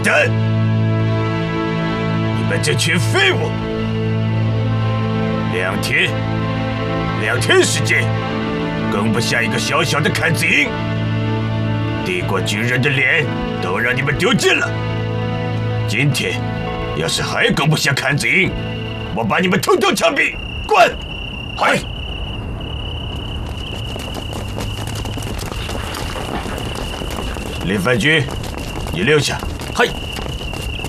蛋！你们这群废物！2天时间，更不下一个小小的坎子营。帝国军人的脸都让你们丢尽了。今天要是还更不下坎子营，我把你们统统枪毙！滚！嗨！林番军，你留下。 嗨！